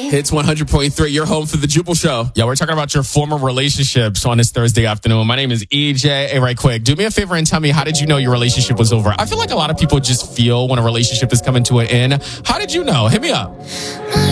Hits 100.3. You're home for the Jubal Show. Yeah, we're talking about your former relationships on this Thursday afternoon. My name is EJ. Hey, right quick, do me a favor and tell me, how did you know your relationship was over? I feel like a lot of people just feel when a relationship is coming to an end. How did you know? Hit me up.